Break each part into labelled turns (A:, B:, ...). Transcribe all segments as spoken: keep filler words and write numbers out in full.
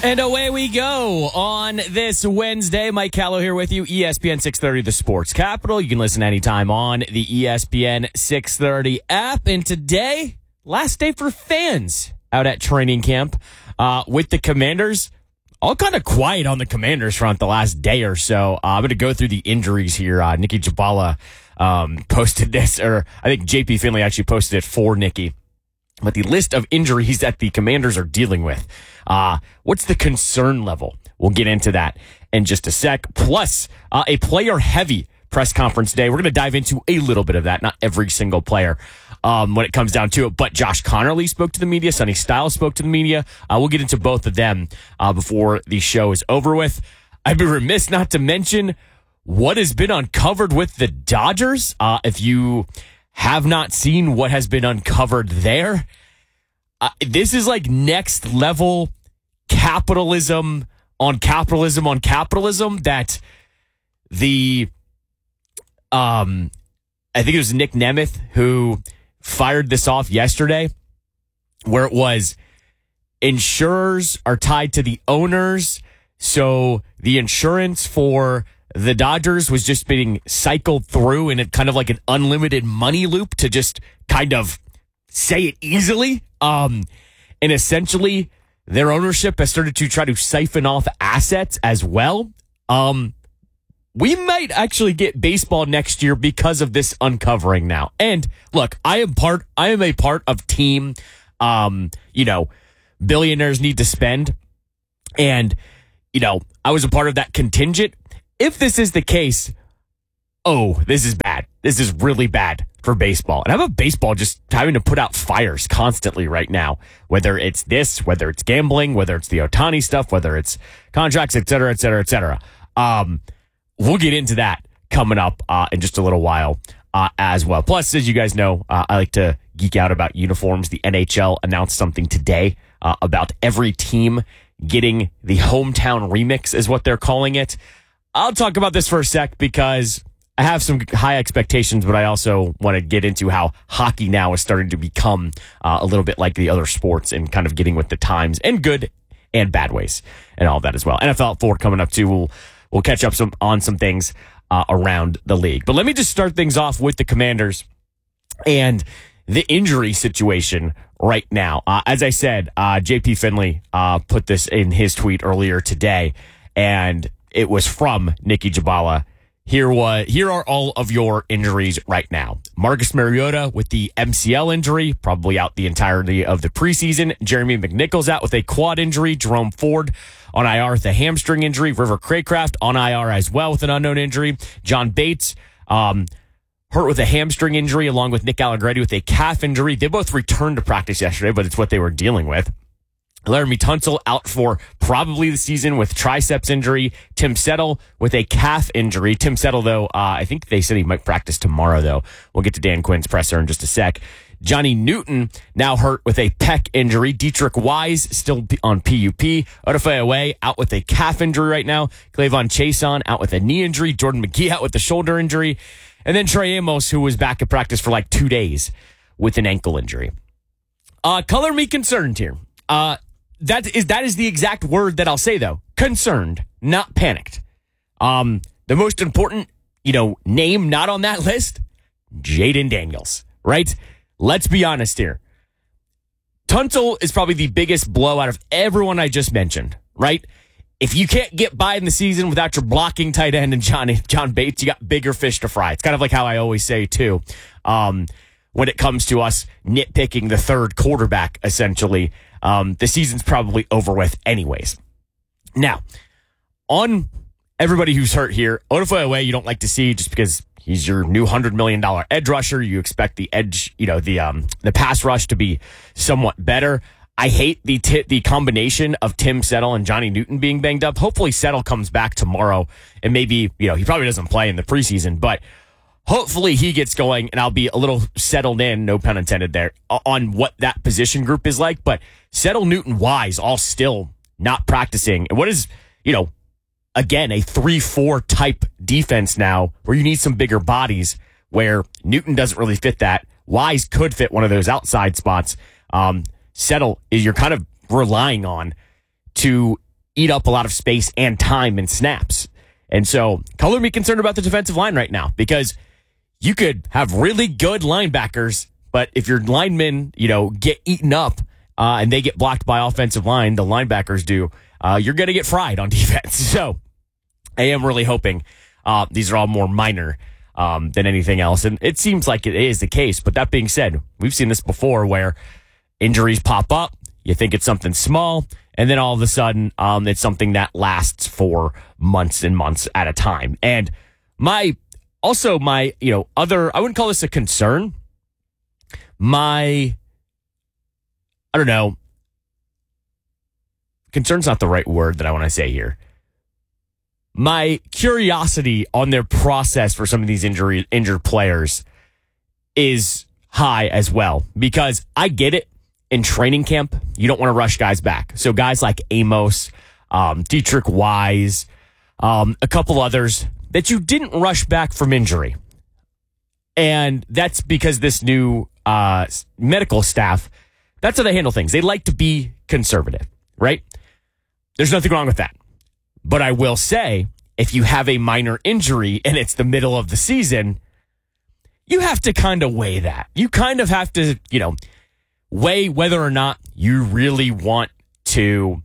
A: And away we go on this Wednesday. Mike Callow here with you, E S P N six thirty, the Sports Capital. You can listen anytime on the E S P N six thirty app. And today, last day for fans out at training camp uh, with the Commanders. All kind of quiet on the Commanders front the last day or so. Uh, I'm going to go through the injuries here. Uh, Nikki Jhabvala um, posted this, or I think J P Finley actually posted it for Nikki. But the list of injuries that the Commanders are dealing with. Uh, what's the concern level? We'll get into that in just a sec. Plus, uh, a player-heavy press conference day. We're going to dive into a little bit of that, not every single player um, when it comes down to it. But Josh Connerly spoke to the media. Sonny Styles spoke to the media. Uh, we'll get into both of them uh, before the show is over with. I'd be remiss not to mention what has been uncovered with the Dodgers. Uh, if you have not seen what has been uncovered there, uh, this is like next level capitalism on capitalism on capitalism that the, um, I think it was Nick Nemeth who fired this off yesterday, where it was insurers are tied to the owners. So the insurance for the Dodgers was just being cycled through in a kind of like an unlimited money loop to just kind of say it easily. Um, and essentially their ownership has started to try to siphon off assets as well. Um, we might actually get baseball next year because of this uncovering now. And look, I am part, I am a part of team, um, you know, billionaires need to spend. And, you know, I was a part of that contingent. If this is the case, oh, this is bad. This is really bad for baseball. And how about baseball just having to put out fires constantly right now, whether it's this, whether it's gambling, whether it's the Ohtani stuff, whether it's contracts, et cetera, et cetera, et cetera. Um, we'll get into that coming up uh, in just a little while uh, as well. Plus, as you guys know, uh, I like to geek out about uniforms. The N H L announced something today uh, about every team getting the hometown remix is what they're calling it. I'll talk about this for a sec because I have some high expectations, but I also want to get into how hockey now is starting to become uh, a little bit like the other sports and kind of getting with the times in good and bad ways and all that as well. N F L four coming up too. We'll, we'll catch up some on some things uh, around the league. But let me just start things off with the Commanders and the injury situation right now. Uh, as I said, uh, J P Finley uh, put this in his tweet earlier today, and it was from Nikki Jhabvala. Here was, here are all of your injuries right now. Marcus Mariota with the M C L injury, probably out the entirety of the preseason. Jeremy McNichols out with a quad injury. Jerome Ford on I R with a hamstring injury. River Craycraft on I R as well with an unknown injury. John Bates, um, hurt with a hamstring injury, along with Nick Allegretti with a calf injury. They both returned to practice yesterday, but it's what they were dealing with. Laramie Tunsil out for probably the season with triceps injury. Tim Settle with a calf injury. Tim Settle, though, uh, I think they said he might practice tomorrow, though. We'll get to Dan Quinn's presser in just a sec. Johnny Newton now hurt with a pec injury. Dietrich Wise still on P U P. Odafe Away out with a calf injury right now. Clavon Chason out with a knee injury. Jordan McGee out with a shoulder injury. And then Trey Amos, who was back at practice for like two days with an ankle injury. Uh, color me concerned here. Uh, That is that is the exact word that I'll say, though. Concerned, not panicked. Um, the most important, you know, name not on that list, Jaden Daniels, right? Let's be honest here. Tunsil is probably the biggest blow out of everyone I just mentioned, right? If you can't get by in the season without your blocking tight end and John, John Bates, you got bigger fish to fry. It's kind of like how I always say, too, um, when it comes to us nitpicking the third quarterback, essentially. Um, the season's probably over with anyways. Now, on everybody who's hurt here, Odafe Away you don't like to see just because he's your new one hundred million dollars edge rusher. You expect the edge, you know, the um the pass rush to be somewhat better. I hate the t- the combination of Tim Settle and Johnny Newton being banged up. Hopefully Settle comes back tomorrow and maybe, you know, he probably doesn't play in the preseason, but hopefully he gets going and I'll be a little settled in, no pun intended there, on what that position group is like. But Settle, Newton, Wise, all still not practicing. And what is, you know, again, a three four type defense now where you need some bigger bodies where Newton doesn't really fit that. Wise could fit one of those outside spots. Um, Settle is you're kind of relying on to eat up a lot of space and time and snaps. And so color me concerned about the defensive line right now, because you could have really good linebackers, but if your linemen, you know, get eaten up uh, and they get blocked by offensive line, the linebackers do, uh, you're going to get fried on defense. So I am really hoping uh, these are all more minor um, than anything else. And it seems like it is the case. But that being said, we've seen this before where injuries pop up. You think it's something small, and then all of a sudden um, it's something that lasts for months and months at a time. And my also my, you know, other, I wouldn't call this a concern. My, I don't know, concern's not the right word that I want to say here. My curiosity on their process for some of these injury injured players is high as well, because I get it. In training camp, you don't want to rush guys back. So guys like Amos, um, Dietrich Wise, um, a couple others that you didn't rush back from injury. And that's because this new uh, medical staff, that's how they handle things. They like to be conservative, right? There's nothing wrong with that. But I will say, if you have a minor injury and it's the middle of the season, you have to kind of weigh that. You kind of have to, you know, weigh whether or not you really want to,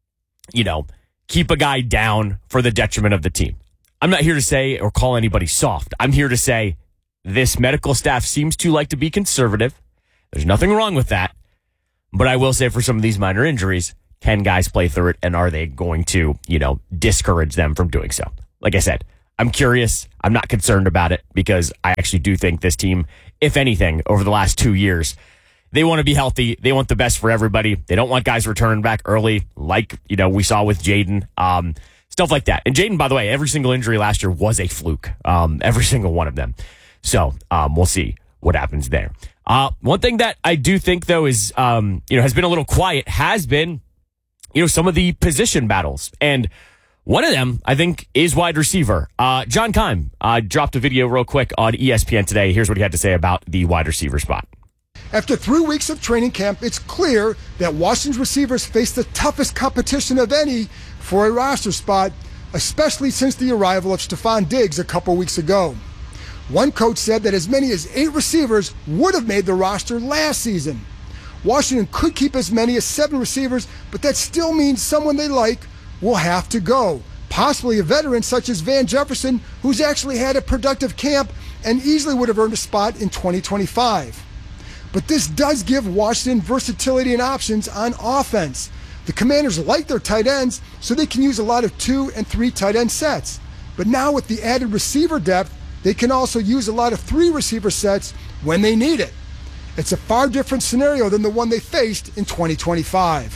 A: you know, keep a guy down for the detriment of the team. I'm not here to say or call anybody soft. I'm here to say this medical staff seems to like to be conservative. There's nothing wrong with that. But I will say for some of these minor injuries, can guys play through it, and are they going to, you know, discourage them from doing so? Like I said, I'm curious. I'm not concerned about it, because I actually do think this team, if anything, over the last two years, they want to be healthy. They want the best for everybody. They don't want guys returning back early, like, you know, we saw with Jaden, um, stuff like that. And Jaden, by the way, every single injury last year was a fluke, um, every single one of them. So um, we'll see what happens there. Uh, one thing that I do think, though, is, um, you know, has been a little quiet, has been, you know, some of the position battles. And one of them, I think, is wide receiver. Uh, John Keim uh, dropped a video real quick on E S P N today. Here's what he had to say about the wide receiver spot.
B: After three weeks of training camp, it's clear that Washington's receivers face the toughest competition of any for a roster spot, especially since the arrival of Stephon Diggs a couple weeks ago. One coach said that as many as eight receivers would have made the roster last season. Washington could keep as many as seven receivers, but that still means someone they like will have to go. Possibly a veteran such as Van Jefferson, who's actually had a productive camp and easily would have earned a spot in twenty twenty-five. But this does give Washington versatility and options on offense. The Commanders like their tight ends, so they can use a lot of two and three tight end sets. But now with the added receiver depth, they can also use a lot of three receiver sets when they need it. It's a far different scenario than the one they faced in twenty twenty-five.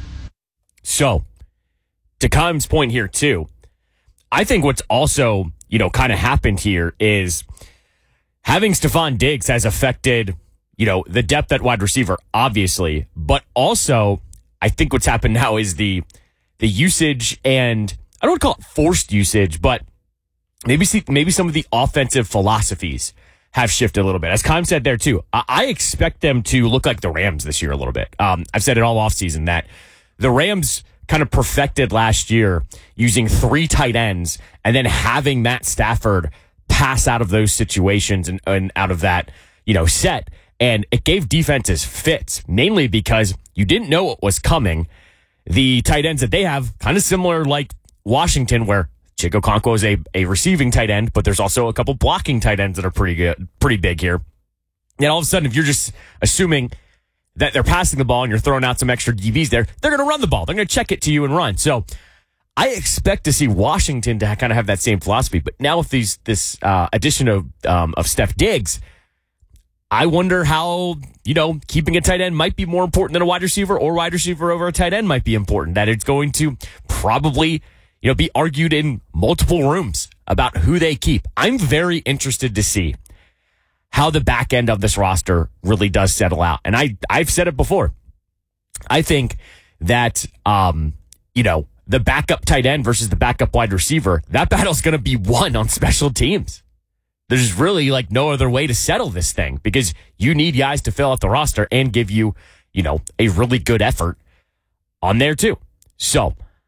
A: So, to Keim's point here too, I think what's also, you know, kind of happened here is having Stephon Diggs has affected, you know, the depth at wide receiver, obviously, but also I think what's happened now is the the usage, and I don't want to call it forced usage, but maybe see, maybe some of the offensive philosophies have shifted a little bit. As Keim said there too, I, I expect them to look like the Rams this year a little bit. Um, I've said it all offseason that the Rams kind of perfected last year using three tight ends and then having Matt Stafford pass out of those situations and, and out of that, you know, set. And it gave defenses fits, mainly because you didn't know what was coming. The tight ends that they have, kind of similar like Washington, where Chig Okonkwo is a, a receiving tight end, but there's also a couple blocking tight ends that are pretty good, pretty big here. And all of a sudden, if you're just assuming that they're passing the ball and you're throwing out some extra D Bs there, they're going to run the ball. They're going to check it to you and run. So I expect to see Washington to kind of have that same philosophy. But now with these this uh, addition of um, of Steph Diggs, I wonder how, you know, keeping a tight end might be more important than a wide receiver, or wide receiver over a tight end might be important. That it's going to probably, you know, be argued in multiple rooms about who they keep. I'm very interested to see how the back end of this roster really does settle out. And I, I've said it before. I think that, um, you know, the backup tight end versus the backup wide receiver, that battle's going to be won on special teams. There's really like no other way to settle this thing, because you need guys to fill out the roster and give you, you know, a really good effort on there too. So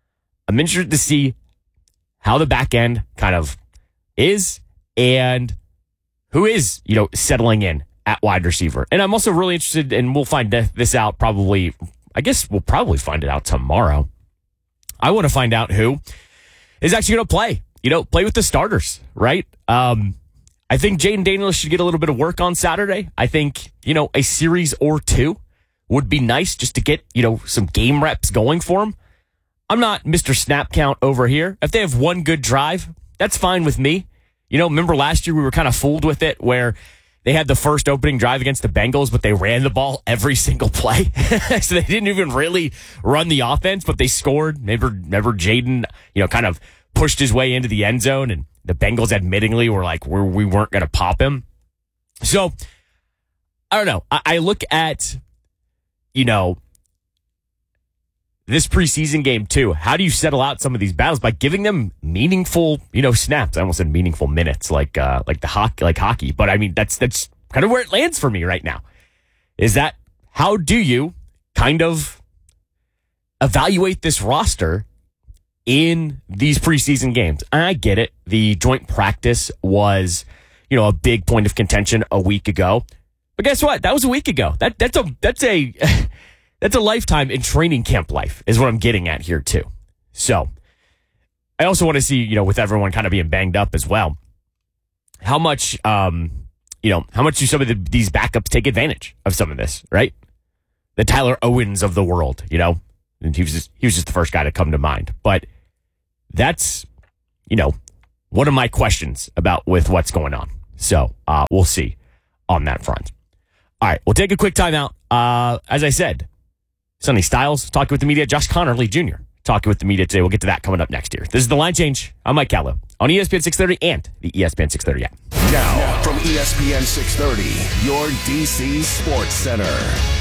A: I'm interested to see how the back end kind of is and who is, you know, settling in at wide receiver. And I'm also really interested, and we'll find this out probably, I guess we'll probably find it out tomorrow. I want to find out who is actually going to play, you know, play with the starters, right? Um, I think Jaden Daniels should get a little bit of work on Saturday. I think, you know, a series or two would be nice just to get, you know, some game reps going for him. I'm not Mister Snap Count over here. If they have one good drive, that's fine with me. You know, remember last year we were kind of fooled with it where they had the first opening drive against the Bengals, but they ran the ball every single play. So they didn't even really run the offense, but they scored. Remember, remember Jaden, you know, kind of pushed his way into the end zone, and the Bengals admittingly were like, we're, we weren't going to pop him. So, I don't know. I, I look at, you know, this preseason game too. How do you settle out some of these battles? By giving them meaningful, you know, snaps. I almost said meaningful minutes, like uh, like the hockey, like hockey. But I mean, that's that's kind of where it lands for me right now. Is that how do you kind of evaluate this roster in these preseason games? I get it. The joint practice was, you know, a big point of contention a week ago. But guess what? That was a week ago. That that's a that's a that's a lifetime in training camp life is what I'm getting at here too. So I also want to see, you know, with everyone kind of being banged up as well, how much um, you know, how much do some of the, these backups take advantage of some of this, right? The Tyler Owens of the world, you know. And he was just, he was just the first guy to come to mind. But that's, you know, one of my questions about with what's going on. So uh, we'll see on that front. All right, we'll take a quick timeout. Uh, as I said, Sonny Styles talking with the media. Josh Connerly Junior talking with the media today. We'll get to that coming up next year. This is The Line Change. I'm Mike Callow on E S P N six thirty and the E S P N six thirty app.
C: Now from E S P N six thirty, your D C Sports Center.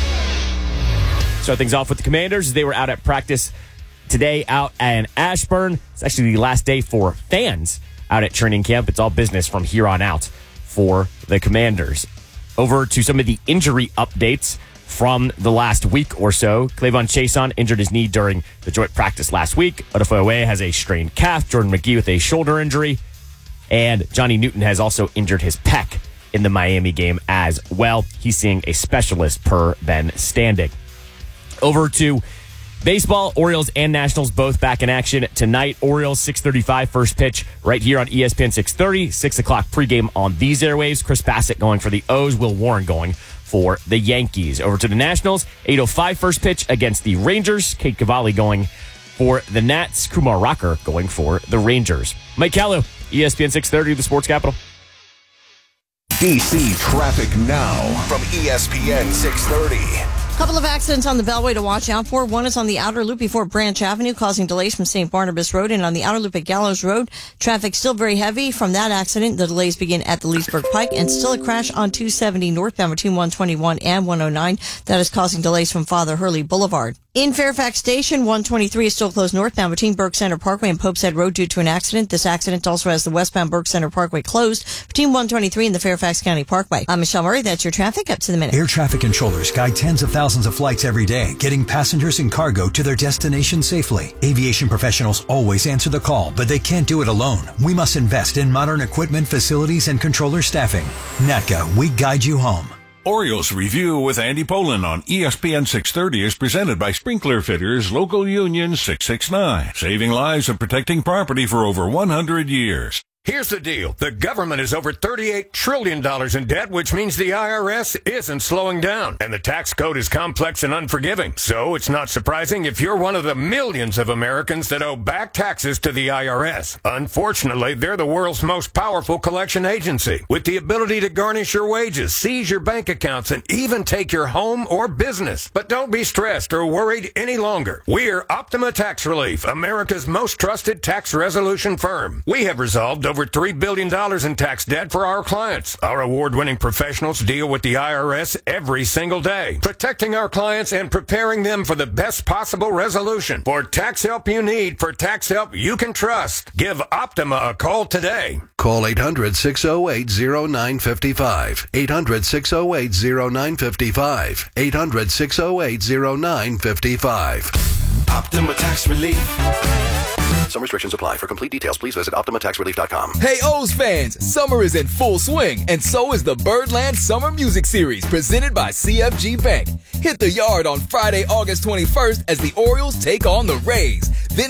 A: Start things off with the Commanders. They were out at practice today out in Ashburn. It's actually the last day for fans out at training camp. It's all business from here on out for the Commanders. Over to some of the injury updates from the last week or so. Clavon Chason injured his knee during the joint practice last week. Odafoe has a strained calf. Jordan McGee with a shoulder injury. And Johnny Newton has also injured his pec in the Miami game as well. He's seeing a specialist per Ben Standing. Over to baseball, Orioles and Nationals both back in action tonight. Orioles six thirty-five first pitch right here on E S P N six thirty. six o'clock pregame on these airwaves. Chris Bassett going for the O's. Will Warren going for the Yankees. Over to the Nationals, eight oh five first pitch against the Rangers. Kate Cavalli going for the Nats. Kumar Rocker going for the Rangers. Mike Callow, E S P N six thirty, the Sports Capital.
C: D C traffic now from E S P N six thirty.
D: Couple of accidents on the Beltway to watch out for. One is on the outer loop before Branch Avenue, causing delays from Saint Barnabas Road. And on the outer loop at Gallows Road, traffic still very heavy. From that accident, the delays begin at the Leesburg Pike. And still a crash on two seventy northbound between one twenty-one and one oh nine. That is causing delays from Father Hurley Boulevard. In Fairfax Station, one twenty-three is still closed northbound between Burke Center Parkway and Pope's Head Road due to an accident. This accident also has the westbound Burke Center Parkway closed between one twenty-three and the Fairfax County Parkway. I'm Michelle Murray. That's your traffic up to the minute.
E: Air traffic controllers guide tens of thousands of flights every day, getting passengers and cargo to their destination safely. Aviation professionals always answer the call, but they can't do it alone. We must invest in modern equipment, facilities, and controller staffing. NATCA, we guide you home.
F: Orioles Review with Andy Poland on E S P N six thirty is presented by Sprinkler Fitters, Local Union six six nine. Saving lives and protecting property for over one hundred years.
G: Here's the deal. The government is over thirty-eight trillion dollars in debt, which means the I R S isn't slowing down. And the tax code is complex and unforgiving. So it's not surprising if you're one of the millions of Americans that owe back taxes to the I R S. Unfortunately, they're the world's most powerful collection agency, with the ability to garnish your wages, seize your bank accounts, and even take your home or business. But don't be stressed or worried any longer. We're Optima Tax Relief, America's most trusted tax resolution firm. We have resolved over three billion dollars in tax debt for our clients. Our award-winning professionals deal with the I R S every single day, protecting our clients and preparing them for the best possible resolution. For tax help you need, for tax help you can trust, give Optima a call today.
C: Call eight hundred, six oh eight, oh nine five five. eight hundred, six oh eight, oh nine five five. eight hundred, six oh eight, oh nine five five.
H: Optima Tax Relief.
C: Some restrictions apply. For complete details, please visit Optima Tax Relief dot com.
I: Hey, O's fans, summer is in full swing, and so is the Birdland Summer Music Series presented by C F G Bank. Hit the yard on Friday, August twenty-first as the Orioles take on the Rays.